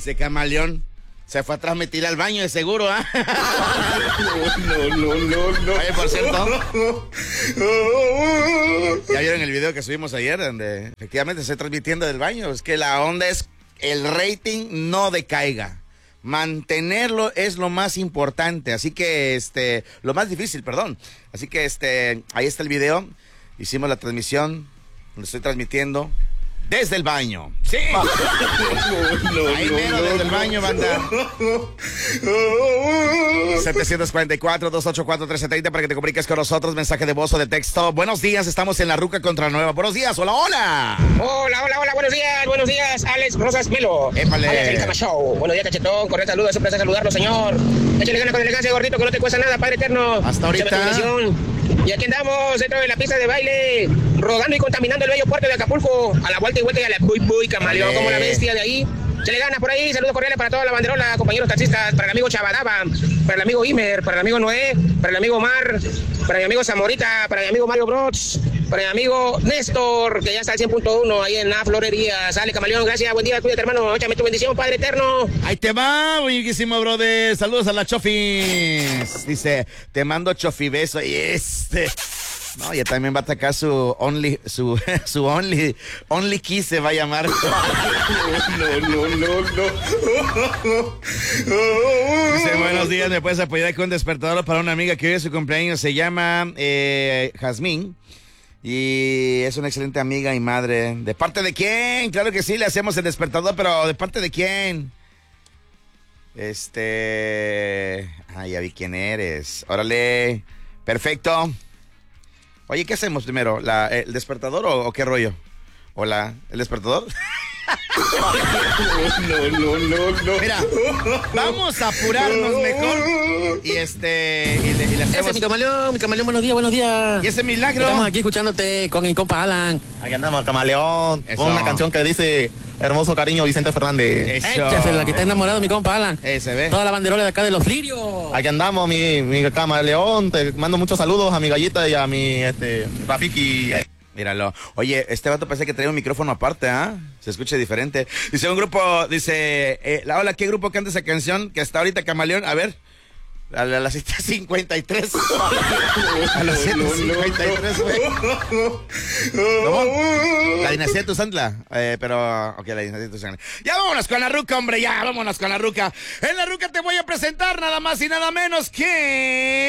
Ese camaleón se fue a transmitir al baño de seguro, ¿ah? No. Oye, por cierto, ¿ya vieron el video que subimos ayer? Donde efectivamente se está transmitiendo del baño. Es que la onda es el rating no decaiga. Mantenerlo es lo más importante. Así que, lo más difícil, perdón. Así que, ahí está el video. Hicimos la transmisión. Lo estoy transmitiendo desde el baño. Sí. Ahí mero desde el baño, banda. 744-284-370 para que te comuniques con nosotros. Mensaje de voz o de texto. Buenos días, estamos en La Ruca contra Nueva. Buenos días, hola. Hola, buenos días, Alex Rosas Melo. Épale. Alex el Cama Show. Buenos días, cachetón, cordial saludo, es un placer saludarlo, señor. Échale ganas con elegancia, gordito, que no te cuesta nada, Padre Eterno. Hasta ahorita. Y aquí andamos dentro de la pista de baile, rodando y contaminando el bello puerto de Acapulco, a la vuelta y vuelta y a la buy, camaleón, como la bestia de ahí. Se le gana por ahí, saludos cordiales para toda la banderola, compañeros taxistas, para el amigo Chabadaba, para el amigo Imer, para el amigo Noé, para el amigo Mar, para mi amigo Zamorita, para mi amigo Mario Brods, para mi amigo Néstor, que ya está al 100.1 ahí en la florería. Sale, camaleón, gracias, buen día, cuídate, hermano, échame tu bendición, Padre Eterno. Ahí te va, buenísimo, brother. Saludos a la Chofis. Dice, te mando Chofi beso. Y no, ya también va a atacar su only kiss se va a llamar. No. Dice, buenos días, ¿me puedes apoyar con un despertador para una amiga que hoy es su cumpleaños? Se llama Jazmín. Y es una excelente amiga y madre. ¿De parte de quién? Claro que sí, le hacemos el despertador, pero ¿de parte de quién? Ya vi quién eres. Órale, perfecto. Oye, ¿qué hacemos primero? ¿El despertador o qué rollo? Hola, ¿el despertador? No. Mira, vamos a apurarnos mejor y le hacemos... Ese mi camaleón, buenos días. ¿Y ese milagro? Estamos aquí escuchándote con el compa Alan. Aquí andamos, camaleón, Eso. con una canción que dice hermoso cariño Vicente Fernández. Eso. Échase, la que está enamorado, mi compa Alan. Se ve. Toda la banderola de acá de los lirios. Aquí andamos, mi camaleón, te mando muchos saludos a mi gallita y a mi Rafiki. Míralo. Oye, este vato parece que trae un micrófono aparte, ¿ah? Se escucha diferente. Dice un grupo, hola, ¿qué grupo canta esa canción que está ahorita camaleón? A ver. A las 7:53. A las 7:53, güey. ¿Cómo? La dinastía de Tuzantla. Ok, la dinastía de Tuzantla. Ya vámonos con la ruca, hombre, ya vámonos con la ruca. En la ruca te voy a presentar nada más y nada menos que...